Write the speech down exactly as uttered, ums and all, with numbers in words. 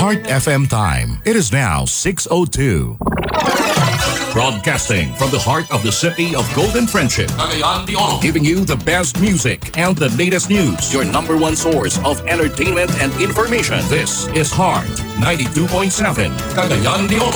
Heart F M time. It is now six oh two. Broadcasting from the heart of the city of Golden Friendship, Cagayan de Oro, giving you the best music and the latest news. Your number one source of entertainment and information. This is Heart ninety-two point seven, Cagayan de Oro.